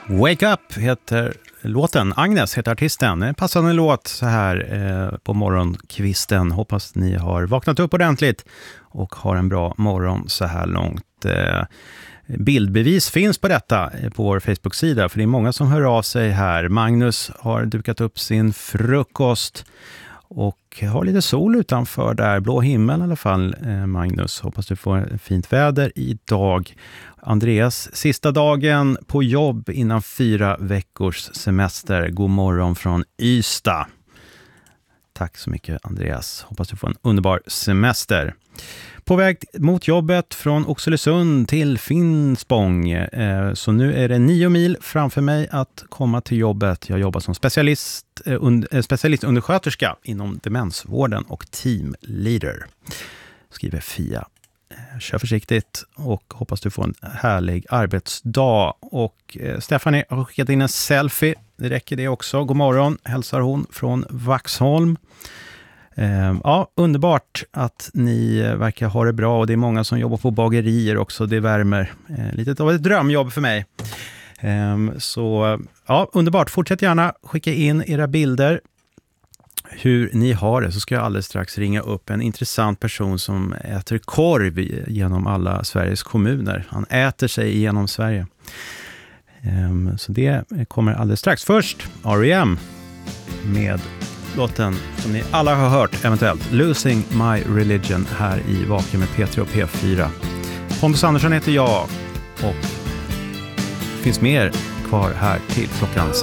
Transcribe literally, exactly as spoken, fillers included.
Wake Up heter låten. Agnes heter artisten. En passande låt så här eh, på morgonkvisten. Hoppas ni har vaknat upp ordentligt och har en bra morgon så här långt. Eh, bildbevis finns på detta på vår Facebook-sida, för det är många som hör av sig här. Magnus har dukat upp sin frukost och har lite sol utanför där. Blå himmel i alla fall, eh, Magnus. Hoppas du får fint väder idag. Andreas, sista dagen på jobb innan fyra veckors semester. God morgon från Ystad. Tack så mycket, Andreas. Hoppas du får en underbar semester. På väg mot jobbet från Oxelösund till Finspång. Eh, så nu är det nio mil framför mig att komma till jobbet. Jag jobbar som specialist, eh, und, specialistundersköterska inom demensvården och teamleader. Skriver Fia. Kör försiktigt och hoppas du får en härlig arbetsdag. Och eh, Stephanie har skickat in en selfie. Det räcker det också. God morgon, hälsar hon från Vaxholm. Eh, ja, underbart att ni verkar ha det bra, och det är många som jobbar på bagerier också. Det värmer. Eh, lite av ett drömjobb för mig. Eh, så ja, underbart. Fortsätt gärna skicka in era bilder. Hur ni har det, så ska jag alldeles strax ringa upp en intressant person som äter korv genom alla Sveriges kommuner. Han äter sig genom Sverige. Um, så det kommer alldeles strax. Först R E M med låten som ni alla har hört eventuellt. Losing My Religion här i Vaken med P tre och P fyra. Pontus Andersson heter jag och det finns mer kvar här till klockan sex.